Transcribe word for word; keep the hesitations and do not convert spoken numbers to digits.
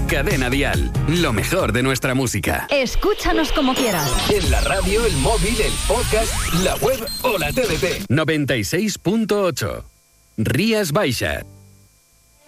Cadena Dial, lo mejor de nuestra música. Escúchanos como quieras. En la radio, el móvil, el podcast, la web o la T D T. noventa y seis punto ocho. Rías Baixas.